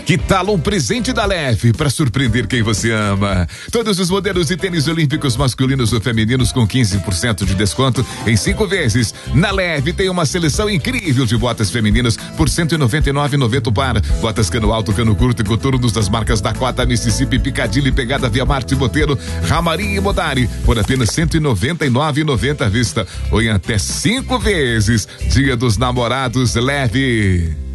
Que tal um presente da Leve para surpreender quem você ama? Todos os modelos de tênis olímpicos masculinos ou femininos com 15% de desconto em 5 vezes. Na Leve tem uma seleção incrível de botas femininas por R$ 199,90 o par. Botas cano alto, cano curto e coturnos das marcas Dakota, Mississippi, Piccadilly, Pegada, Via Marte, Boteiro, Ramarim e Modari por apenas R$ 199,90 à vista ou em até 5 vezes. Dia dos Namorados Leve.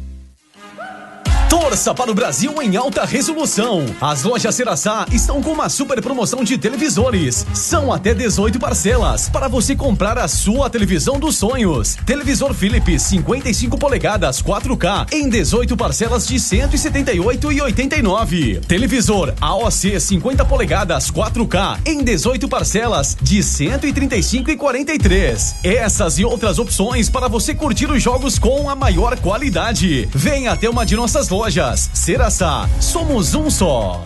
Torça para o Brasil em alta resolução. As lojas Ceraçá estão com uma super promoção de televisores. São até 18 parcelas para você comprar a sua televisão dos sonhos. Televisor Philips 55 polegadas 4K em 18 parcelas de R$ 178,89. Televisor AOC 50 polegadas 4K em 18 parcelas de R$ 135,43. Essas e outras opções para você curtir os jogos com a maior qualidade. Venha até uma de nossas lojas. Ceraçá, somos um só.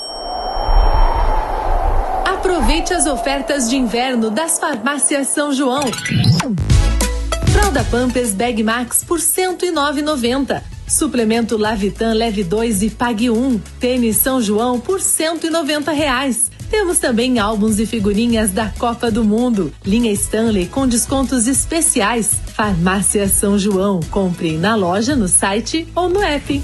Aproveite as ofertas de inverno das farmácias São João. Fralda Pampers Bag Max por R$ 109,90. Suplemento Lavitan Leve 2 e Pague 1. Tênis São João por R$ 190. Temos também álbuns e figurinhas da Copa do Mundo. Linha Stanley com descontos especiais. Farmácia São João. Compre na loja, no site ou no app.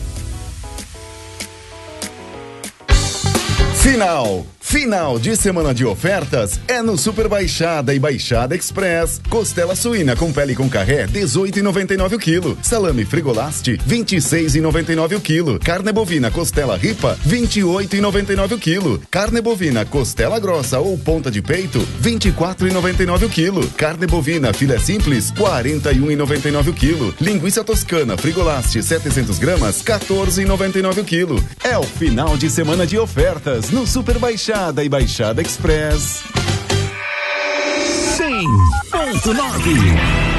Final de semana de ofertas é no Super Baixada e Baixada Express. Costela suína com pele com carré, 18,99 o quilo. Salame Frigolast, 26,99 o quilo. Carne bovina costela ripa, 28,99 o quilo. Carne bovina costela grossa ou ponta de peito, 24,99 o quilo. Carne bovina filé simples, 41,99 o quilo. Linguiça toscana Frigolast, 700 gramas, 14,99 o quilo. É o final de semana de ofertas no Super Baixada e Baixada Express. 100,9